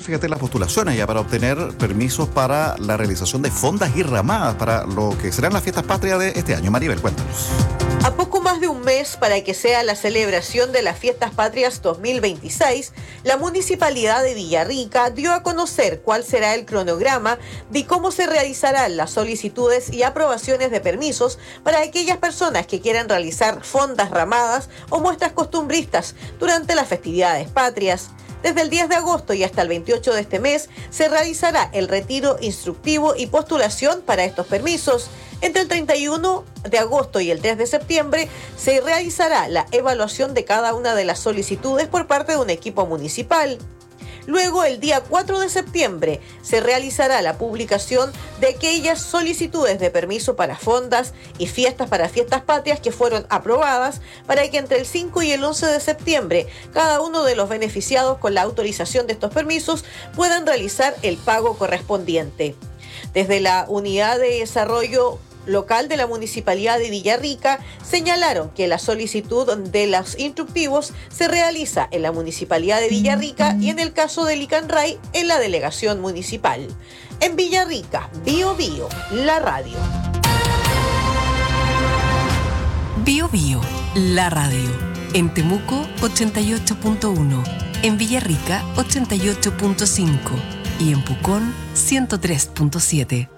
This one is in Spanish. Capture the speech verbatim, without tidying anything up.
fíjate, las postulaciones ya para obtener permisos para la realización de fondas y ramadas para lo que serán las fiestas patrias de este año. Maribel, cuéntanos. A poco más de un mes para que sea la celebración de las Fiestas Patrias dos mil veintiséis, la Municipalidad de Villarrica dio a conocer cuál será el cronograma de cómo se realizarán las solicitudes y aprobaciones de permisos para aquellas personas que quieran realizar fondas ramadas o muestras costumbristas durante las festividades patrias. Desde el diez de agosto y hasta el veintiocho de este mes se realizará el retiro instructivo y postulación para estos permisos. Entre el treinta y uno de agosto y el tres de septiembre se realizará la evaluación de cada una de las solicitudes por parte de un equipo municipal. Luego, el día cuatro de septiembre, se realizará la publicación de aquellas solicitudes de permiso para fondas y fiestas para fiestas patrias que fueron aprobadas, para que entre el cinco y el once de septiembre cada uno de los beneficiados con la autorización de estos permisos puedan realizar el pago correspondiente. Desde la Unidad de Desarrollo Local de la Municipalidad de Villarrica señalaron que la solicitud de los instructivos se realiza en la Municipalidad de Villarrica y en el caso de Licanray en la Delegación Municipal. En Villarrica, Bio Bio, la radio. Bio Bio, la radio. En Temuco, ochenta y ocho punto uno. En Villarrica, ochenta y ocho punto cinco. Y en Pucón, ciento tres punto siete.